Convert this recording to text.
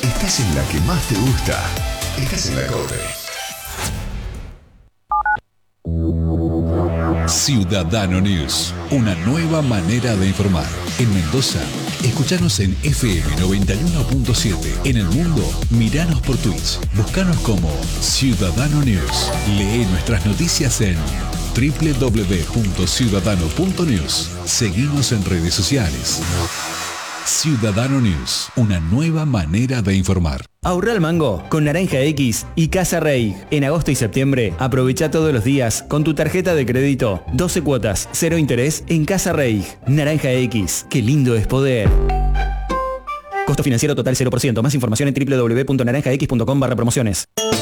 Estás en la que más te gusta. Estás en la Corre. Ciudadano News, una nueva manera de informar. En Mendoza, escuchanos en FM 91.7. En el mundo, miranos por Twitch. Búscanos como Ciudadano News. Lee nuestras noticias en www.ciudadano.news. Seguimos en redes sociales. Ciudadano News, una nueva manera de informar. Ahorra al mango con Naranja X y Casa Rey. En agosto y septiembre, aprovecha todos los días con tu tarjeta de crédito. 12 cuotas, 0 interés en Casa Rey. Naranja X, qué lindo es poder. Costo financiero total 0%. Más información en www.naranjax.com/promociones.